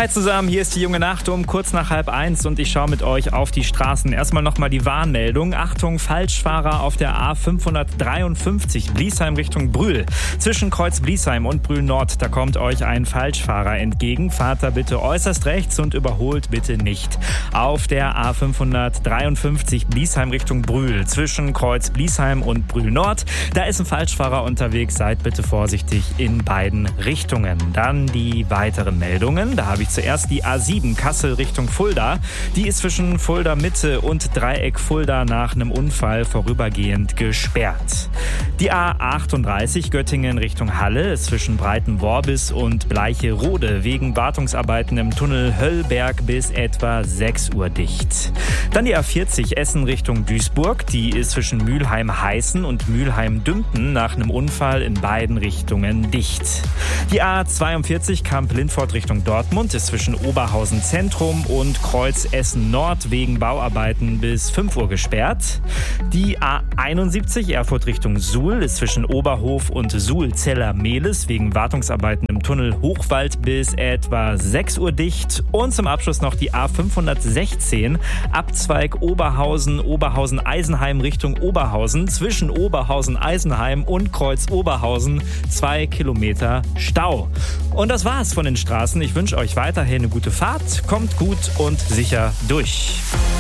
Hi zusammen, hier ist die junge Nacht um kurz nach 12:30 und ich schaue mit euch auf die Straßen. Erstmal nochmal die Warnmeldung. Achtung, Falschfahrer auf der A553 Bliesheim Richtung Brühl. Zwischen Kreuz Bliesheim und Brühl Nord, da kommt euch ein Falschfahrer entgegen. Fahrt da bitte äußerst rechts und überholt bitte nicht. Auf der A553 Bliesheim Richtung Brühl. Zwischen Kreuz Bliesheim und Brühl Nord, da ist ein Falschfahrer unterwegs. Seid bitte vorsichtig in beiden Richtungen. Dann die weiteren Meldungen. Da habe ich zuerst die A7 Kassel Richtung Fulda. Die ist zwischen Fulda Mitte und Dreieck Fulda nach einem Unfall vorübergehend gesperrt. Die A38 Göttingen Richtung Halle ist zwischen Breitenworbis und Bleicherode wegen Wartungsarbeiten im Tunnel Höllberg bis etwa 6 Uhr dicht. Dann die A40 Essen Richtung Duisburg. Die ist zwischen Mülheim-Heißen und Mülheim-Dümpten nach einem Unfall in beiden Richtungen dicht. Die A42 Kamp-Lindfort Richtung Dortmund ist zwischen Oberhausen Zentrum und Kreuz Essen Nord wegen Bauarbeiten bis 5 Uhr gesperrt. Die A71 Erfurt Richtung Suhl ist zwischen Oberhof und Suhl-Zeller-Mehlis wegen Wartungsarbeiten im Tunnel Hochwald bis etwa 6 Uhr dicht. Und zum Abschluss noch die A516 Abzweig Oberhausen-Eisenheim Richtung Oberhausen zwischen Oberhausen-Eisenheim und Kreuz Oberhausen 2 Kilometer Stau. Und das war's von den Straßen. Ich wünsche euch weiterhin eine gute Fahrt. Kommt gut und sicher durch.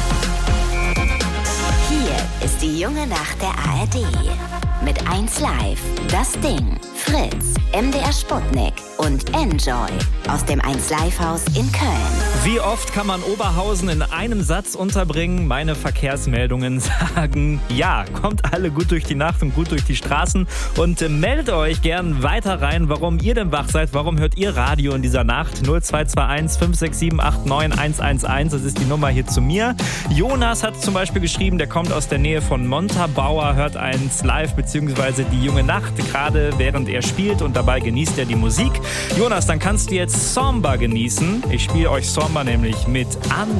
Hier ist die junge Nacht der ARD. Mit 1Live, Das Ding, Fritz, MDR Sputnik und Enjoy aus dem 1Live-Haus in Köln. Wie oft kann man Oberhausen in einem Satz unterbringen? Meine Verkehrsmeldungen sagen ja. Kommt alle gut durch die Nacht und gut durch die Straßen und meldet euch gern weiter rein, warum ihr denn wach seid. Warum hört ihr Radio in dieser Nacht? 0221 567 89 111. Das ist die Nummer hier zu mir. Jonas hat zum Beispiel geschrieben, der kommt aus der Nähe von Montabaur, hört 1Live bzw. die junge Nacht, gerade während er spielt und dabei genießt er die Musik. Jonas, dann kannst du jetzt Samba genießen. Ich spiele euch Samba nämlich mit An